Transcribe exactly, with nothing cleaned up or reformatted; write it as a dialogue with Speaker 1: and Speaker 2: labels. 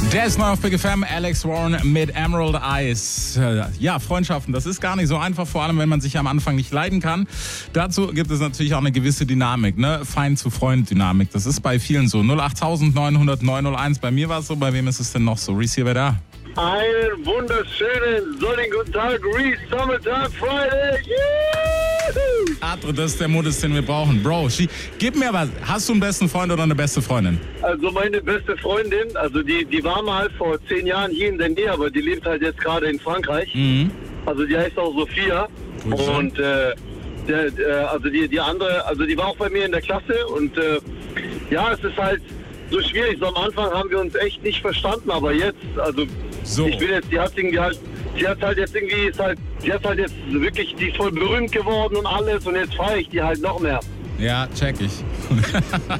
Speaker 1: Der ist neu auf Big F M, Alex Warren mit Emerald Eyes. Ja, Freundschaften, das ist gar nicht so einfach, vor allem wenn man sich am Anfang nicht leiden kann. Dazu gibt es natürlich auch eine gewisse Dynamik, ne? Feind zu Freund Dynamik. Das ist bei vielen so. null acht neun null null neun null eins, bei mir war es so, bei wem ist es denn noch so? Reese, hier, wer da?
Speaker 2: Einen wunderschönen sonnigen guten Tag, Reese, Summertime Friday. Juhu!
Speaker 1: Adre, das ist der Modus, den wir brauchen. Bro, schie- gib mir was. Hast du einen besten Freund oder eine beste Freundin?
Speaker 2: Also meine beste Freundin, also die, die war mal vor zehn Jahren hier in der Nähe, aber die lebt halt jetzt gerade in Frankreich.
Speaker 1: Mhm.
Speaker 2: Also die heißt auch Sophia.
Speaker 1: Gut so.
Speaker 2: Und äh, der, der, also die, die andere, also die war auch bei mir in der Klasse und äh, ja, es ist halt so schwierig. So am Anfang haben wir uns echt nicht verstanden, aber jetzt, also
Speaker 1: So.
Speaker 2: ich bin jetzt, die hat irgendwie halt, die hat halt jetzt irgendwie, ist halt, die hat halt jetzt wirklich, die ist voll berühmt geworden und alles und jetzt feiere ich die halt noch mehr.
Speaker 1: Ja, check ich.